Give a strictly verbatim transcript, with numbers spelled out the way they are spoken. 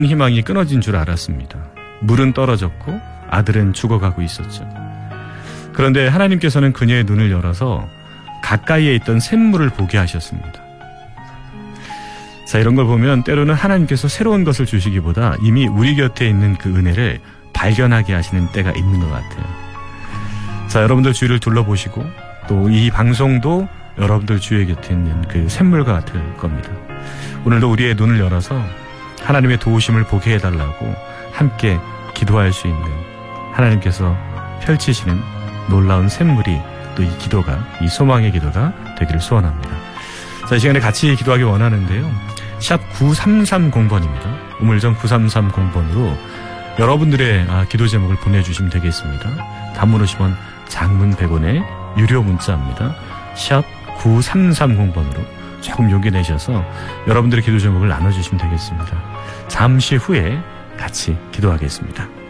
희망이 끊어진 줄 알았습니다. 물은 떨어졌고 아들은 죽어가고 있었죠. 그런데 하나님께서는 그녀의 눈을 열어서 가까이에 있던 샘물을 보게 하셨습니다. 자, 이런 걸 보면 때로는 하나님께서 새로운 것을 주시기보다 이미 우리 곁에 있는 그 은혜를 발견하게 하시는 때가 있는 것 같아요. 자, 여러분들 주위를 둘러보시고 또 이 방송도 여러분들 주위 곁에 있는 그 샘물과 같을 겁니다. 오늘도 우리의 눈을 열어서 하나님의 도우심을 보게 해달라고 함께 기도할 수 있는 하나님께서 펼치시는 놀라운 샘물이 또 이 기도가, 이 소망의 기도가 되기를 소원합니다. 자, 이 시간에 같이 기도하기 원하는데요. 샵 구삼삼공 번입니다. 우물정 구삼삼공 번으로 여러분들의 아, 기도 제목을 보내주시면 되겠습니다. 단문 오십 원, 장문 백 원의 유료 문자입니다. 샵 구삼삼공 번으로 조금 용기 내셔서 여러분들의 기도 제목을 나눠주시면 되겠습니다. 잠시 후에 같이 기도하겠습니다.